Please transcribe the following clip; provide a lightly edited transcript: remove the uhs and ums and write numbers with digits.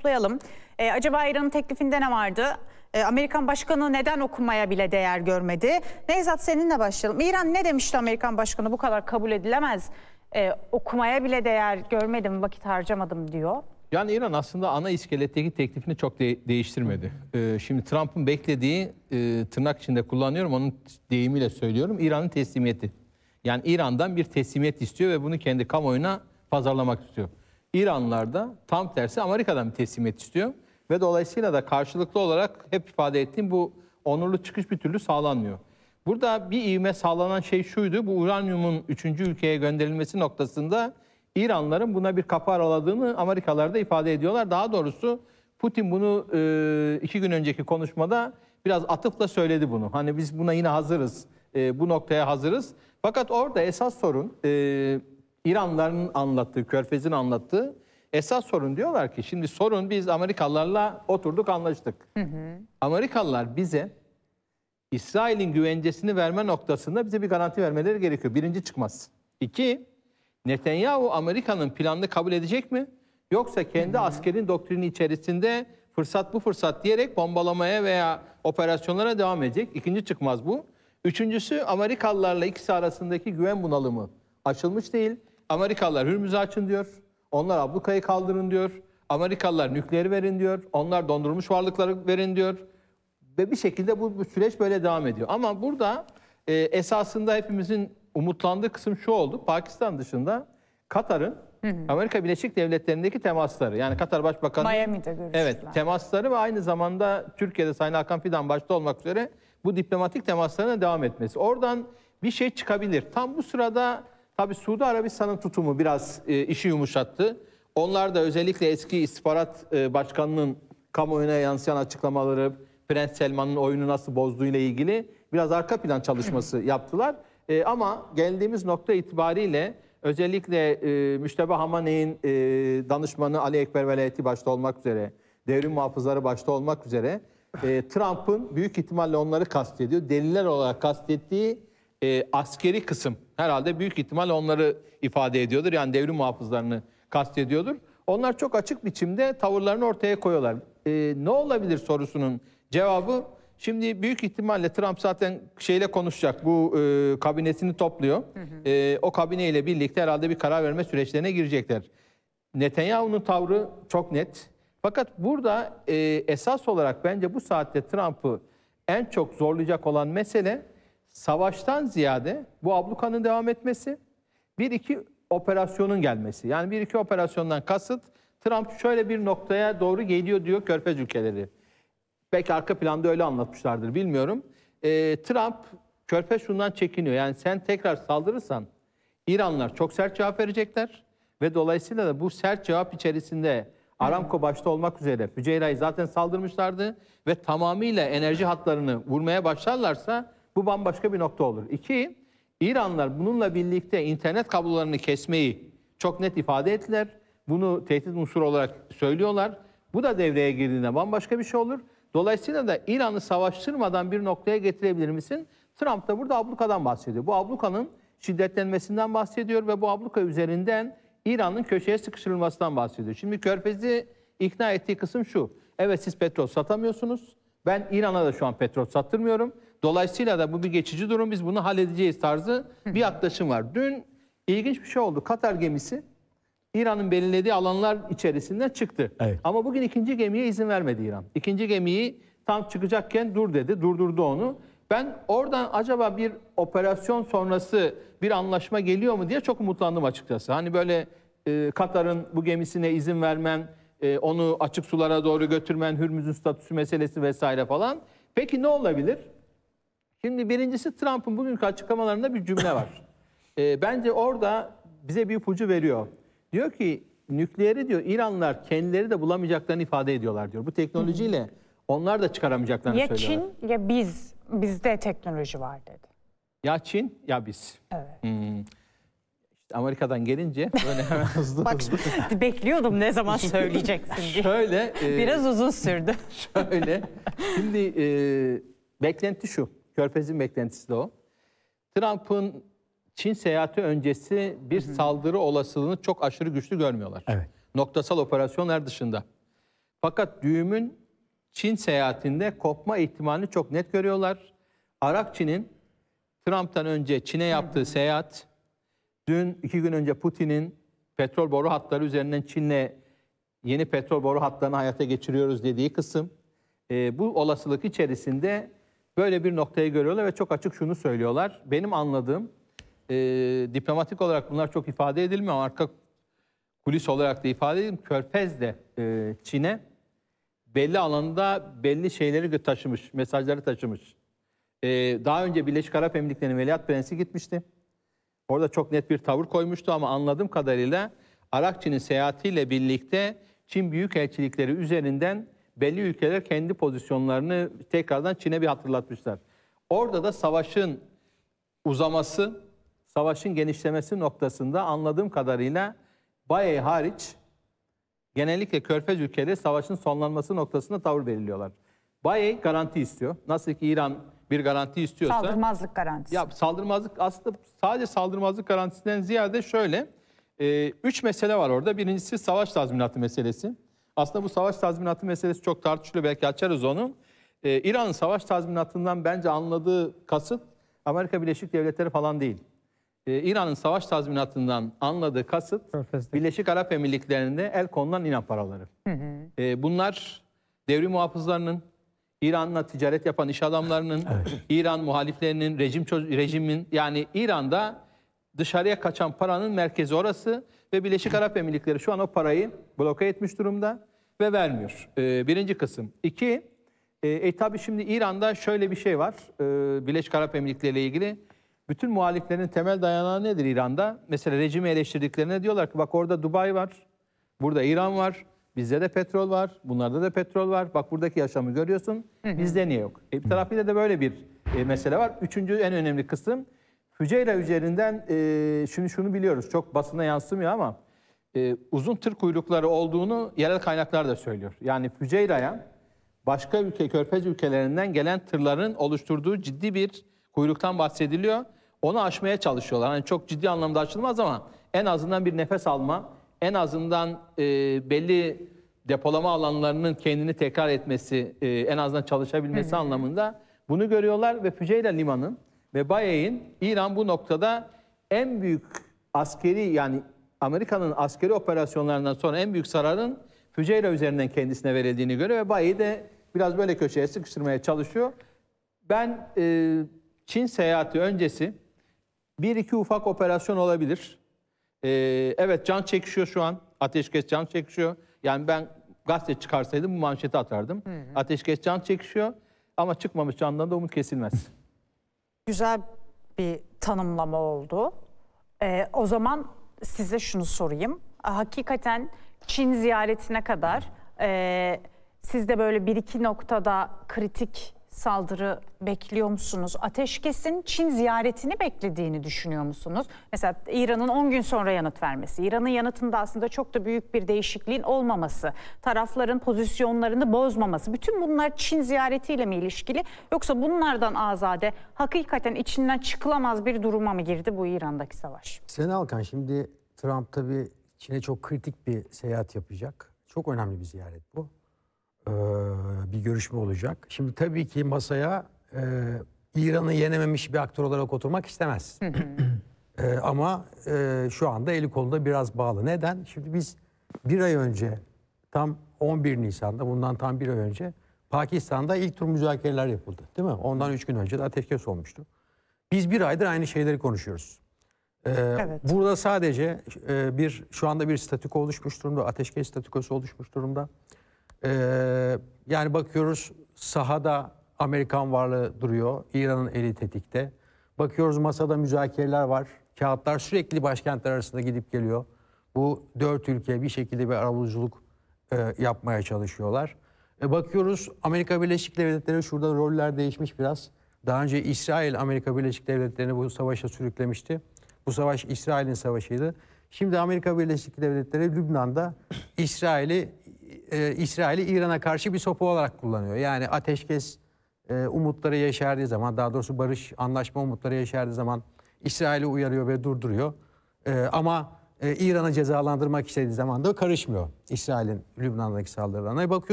toplayalım. Acaba İran'ın teklifinde ne vardı? Amerikan başkanı neden okumaya bile değer görmedi? Nevzat, seninle başlayalım. İran ne demişti Amerikan başkanı? Bu kadar kabul edilemez. Okumaya bile değer görmedim, vakit harcamadım diyor. Yani İran aslında ana iskeletteki teklifini çok değiştirmedi. Şimdi Trump'ın beklediği, tırnak içinde kullanıyorum, onun deyimiyle söylüyorum, İran'ın teslimiyeti. Yani İran'dan bir teslimiyet istiyor ve bunu kendi kamuoyuna pazarlamak istiyor. İranlılar da tam tersi Amerika'dan bir teslimiyet istiyor. Ve dolayısıyla da karşılıklı olarak hep ifade ettiğim bu onurlu çıkış bir türlü sağlanmıyor. Burada bir ivme sağlanan şey şuydu: bu uranyumun 3. ülkeye gönderilmesi noktasında İranlıların buna bir kapı araladığını Amerikalılar da ifade ediyorlar. Daha doğrusu Putin bunu 2 gün önceki konuşmada biraz atıfla söyledi bunu. Hani biz buna yine hazırız, bu noktaya hazırız. Fakat orada esas sorun İranlıların anlattığı, Körfez'in anlattığı esas sorun, diyorlar ki şimdi sorun biz Amerikalılarla oturduk, anlaştık. Amerikalılar bize İsrail'in güvencesini verme noktasında bize bir garanti vermeleri gerekiyor. Birinci çıkmaz. 2, Netanyahu Amerika'nın planını kabul edecek mi? Yoksa kendi askerin doktrini içerisinde fırsat bu fırsat diyerek bombalamaya veya operasyonlara devam edecek. İkinci çıkmaz bu. Üçüncüsü, Amerikalılarla ikisi arasındaki güven bunalımı açılmış değil. Amerikalılar Hürmüz'ü açın diyor. Onlar ablukayı kaldırın diyor. Amerikalılar nükleeri verin diyor. Onlar dondurulmuş varlıkları verin diyor. Ve bir şekilde bu süreç böyle devam ediyor. Ama burada esasında hepimizin umutlandığı kısım şu oldu: Pakistan dışında Katar'ın Amerika Birleşik Devletleri'ndeki temasları. Yani Katar Başbakanı Miami'de görüştüler. Evet, temasları ve aynı zamanda Türkiye'de Sayın Hakan Fidan başta olmak üzere bu diplomatik temaslarına devam etmesi. Oradan bir şey çıkabilir. Tam bu sırada tabii Suudi Arabistan'ın tutumu biraz işi yumuşattı. Onlar da özellikle eski istihbarat başkanının kamuoyuna yansıyan açıklamaları, Prens Selman'ın oyunu nasıl bozduğuyla ilgili biraz arka plan çalışması yaptılar. Ama geldiğimiz nokta itibariyle özellikle Müştebe Hamaney'in danışmanı Ali Ekber Velayeti başta olmak üzere, devrim muhafızları başta olmak üzere Trump'ın büyük ihtimalle onları kastediyor. Deliller olarak kastettiği askeri kısım herhalde büyük ihtimalle onları ifade ediyordur. Yani devrim muhafızlarını kastediyordur. Onlar çok açık biçimde tavırlarını ortaya koyuyorlar. Ne olabilir sorusunun cevabı, şimdi büyük ihtimalle Trump zaten şeyle konuşacak, bu kabinesini topluyor. O kabineyle birlikte herhalde bir karar verme süreçlerine girecekler. Netanyahu'nun tavrı çok net. Fakat burada esas olarak bence bu saatte Trump'ı en çok zorlayacak olan mesele savaştan ziyade bu ablukanın devam etmesi, 1-2 operasyonun gelmesi. Yani 1-2 operasyondan kasıt, Trump şöyle bir noktaya doğru geliyor diyor Körfez ülkeleri. Belki arka planda öyle anlatmışlardır, bilmiyorum. Trump, Körfez şundan çekiniyor: yani sen tekrar saldırırsan İranlılar çok sert cevap verecekler ve dolayısıyla da bu sert cevap içerisinde Aramco başta olmak üzere Füceyra'yı zaten saldırmışlardı ve tamamıyla enerji hatlarını vurmaya başlarlarsa bu bambaşka bir nokta olur. 2, İranlılar bununla birlikte internet kablolarını kesmeyi çok net ifade ettiler. Bunu tehdit unsuru olarak söylüyorlar. Bu da devreye girdiğinde bambaşka bir şey olur. Dolayısıyla da İran'ı savaştırmadan bir noktaya getirebilir misin? Trump da burada ablukadan bahsediyor. Bu ablukanın şiddetlenmesinden bahsediyor ve bu abluka üzerinden İran'ın köşeye sıkıştırılmasından bahsediyor. Şimdi Körfez'i ikna ettiği kısım şu: evet, siz petrol satamıyorsunuz. Ben İran'a da şu an petrol sattırmıyorum. Dolayısıyla da bu bir geçici durum. Biz bunu halledeceğiz tarzı bir yaklaşım var. Dün ilginç bir şey oldu. Katar gemisi İran'ın belirlediği alanlar içerisinden çıktı. Evet. Ama bugün ikinci gemiye izin vermedi İran. İkinci gemiyi tam çıkacakken dur dedi, durdurdu onu. Ben oradan acaba bir operasyon sonrası bir anlaşma geliyor mu diye çok umutlandım açıkçası. Hani böyle Katar'ın bu gemisine izin vermen, onu açık sulara doğru götürmen, Hürmüz'ün statüsü meselesi vesaire falan. Peki ne olabilir? Şimdi birincisi, Trump'ın bugünkü açıklamalarında bir cümle var. Bence orada bize bir ipucu veriyor. Diyor ki nükleeri, diyor, İranlılar kendileri de bulamayacaklarını ifade ediyorlar diyor. Bu teknolojiyle onlar da çıkaramayacaklarını söylüyorlar. Ya Çin ya biz, bizde teknoloji var dedi. Ya Çin ya biz. Evet. İşte Amerika'dan gelince böyle hemen hızlı Bak, hızlı. Bekliyordum ne zaman söyleyeceksin diye. Şöyle. Biraz uzun sürdü. Şöyle. Şimdi beklenti şu. Körfez'in beklentisi de o. Trump'ın Çin seyahati öncesi bir saldırı olasılığını çok aşırı güçlü görmüyorlar. Evet. Noktasal operasyonlar dışında. Fakat düğümün Çin seyahatinde kopma ihtimalini çok net görüyorlar. Arakçı'nın Trump'tan önce Çin'e yaptığı seyahat, dün 2 gün önce Putin'in petrol boru hatları üzerinden Çin'le yeni petrol boru hatlarını hayata geçiriyoruz dediği kısım, bu olasılık içerisinde böyle bir noktayı görüyorlar ve çok açık şunu söylüyorlar. Benim anladığım, diplomatik olarak bunlar çok ifade edilmiyor ama arka kulis olarak da ifade edeyim. Körfez de Çin'e belli alanda belli şeyleri taşımış, mesajları taşımış. Daha önce Birleşik Arap Emirlikleri'nin Veliaht Prensi gitmişti. Orada çok net bir tavır koymuştu ama anladığım kadarıyla Arakçı'nın seyahatiyle birlikte Çin büyükelçilikleri üzerinden belli ülkeler kendi pozisyonlarını tekrardan Çin'e bir hatırlatmışlar. Orada da savaşın uzaması, savaşın genişlemesi noktasında anladığım kadarıyla Baye hariç genellikle Körfez ülkeleri savaşın sonlanması noktasında tavır belirliyorlar. Baye garanti istiyor. Nasıl ki İran bir garanti istiyorsa... Saldırmazlık garantisi. Ya saldırmazlık aslında sadece saldırmazlık garantisinden ziyade şöyle 3 mesele var orada. Birincisi savaş tazminatı meselesi. Aslında bu savaş tazminatı meselesi çok tartışılıyor. Belki açarız onu. İran'ın savaş tazminatından bence anladığı kasıt Amerika Birleşik Devletleri falan değil. İran'ın savaş tazminatından anladığı kasıt Birleşik Arap Emirlikleri'nde el konulan İnan paraları. Bunlar devrim muhafızlarının, İran'la ticaret yapan iş adamlarının, İran muhaliflerinin, rejimin yani İran'da dışarıya kaçan paranın merkezi orası ve Birleşik Arap Emirlikleri şu an o parayı bloke etmiş durumda ve vermiyor. Birinci kısım. İki, tabii şimdi İran'da şöyle bir şey var Birleşik Arap Emirlikleri ile ilgili. Bütün muhaliflerin temel dayanağı nedir İran'da? Mesela rejimi eleştirdiklerine diyorlar ki bak orada Dubai var, burada İran var, bizde de petrol var, bunlarda da petrol var. Bak buradaki yaşamı görüyorsun, bizde niye yok? Bir tarafıyla da böyle bir mesele var. Üçüncü en önemli kısım, Füceyra üzerinden şunu biliyoruz, çok basına yansımıyor ama uzun tır kuyrukları olduğunu yerel kaynaklar da söylüyor. Yani Füceyra'ya başka ülke, Körfez ülkelerinden gelen tırların oluşturduğu ciddi bir kuyruktan bahsediliyor. Onu aşmaya çalışıyorlar. Hani çok ciddi anlamda aşılmaz ama en azından bir nefes alma, en azından belli depolama alanlarının kendini tekrar etmesi, en azından çalışabilmesi anlamında bunu görüyorlar ve Füceyra Limanı'nın ve Baye'in İran bu noktada en büyük askeri yani Amerika'nın askeri operasyonlarından sonra en büyük zararın Füceyra üzerinden kendisine verildiğini görüyor ve Baye'yi de biraz böyle köşeye sıkıştırmaya çalışıyor. Ben Çin seyahati öncesi bir iki ufak operasyon olabilir. Evet can çekişiyor şu an. Ateşkes can çekişiyor. Yani ben gazete çıkarsaydım bu manşeti atardım. Ateşkes can çekişiyor ama çıkmamış candan da umut kesilmez. Güzel bir tanımlama oldu. O zaman size şunu sorayım. Hakikaten Çin ziyaretine kadar siz de böyle bir iki noktada kritik saldırı bekliyor musunuz? Ateşkes'in Çin ziyaretini beklediğini düşünüyor musunuz? Mesela İran'ın 10 gün sonra yanıt vermesi, İran'ın yanıtında aslında çok da büyük bir değişikliğin olmaması, tarafların pozisyonlarını bozmaması, bütün bunlar Çin ziyaretiyle mi ilişkili? Yoksa bunlardan azade hakikaten içinden çıkılamaz bir duruma mı girdi bu İran'daki savaş? Sayın Alkan, şimdi Trump tabii Çin'e çok kritik bir seyahat yapacak. Çok önemli bir ziyaret bu. Bir görüşme olacak. Şimdi tabii ki masaya İran'ı yenememiş bir aktör olarak oturmak istemez. Ama şu anda eli kolunda biraz bağlı. Neden? Şimdi biz bir ay önce tam 11 Nisan'da bundan tam bir ay önce Pakistan'da ilk tur müzakereler yapıldı. Değil mi? Ondan 3 gün önce de ateşkes olmuştu. Biz bir aydır aynı şeyleri konuşuyoruz. Evet. Burada sadece şu anda bir statüko oluşmuş durumda. Ateşkes statükosu oluşmuş durumda. Yani bakıyoruz sahada Amerikan varlığı duruyor. İran'ın eli tetikte. Bakıyoruz masada müzakereler var. Kağıtlar sürekli başkentler arasında gidip geliyor. Bu 4 ülke bir şekilde bir arabuluculuk yapmaya çalışıyorlar. Bakıyoruz Amerika Birleşik Devletleri şurada roller değişmiş biraz. Daha önce İsrail Amerika Birleşik Devletleri'ni bu savaşa sürüklemişti. Bu savaş İsrail'in savaşıydı. Şimdi Amerika Birleşik Devletleri Lübnan'da İsrail'i İran'a karşı bir sopa olarak kullanıyor. Yani ateşkes umutları yeşerdiği zaman, daha doğrusu barış anlaşma umutları yeşerdiği zaman İsrail'i uyarıyor ve durduruyor. Ama İran'ı cezalandırmak istediği zaman da karışmıyor İsrail'in Lübnan'daki saldırılarına. Bakıyor